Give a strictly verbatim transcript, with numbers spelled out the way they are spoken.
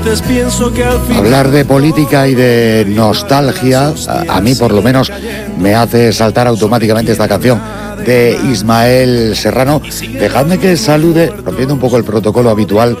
Hablar de política y de nostalgia, a, a mí por lo menos me hace saltar automáticamente esta canción de Ismael Serrano. Dejadme que salude, rompiendo un poco el protocolo habitual,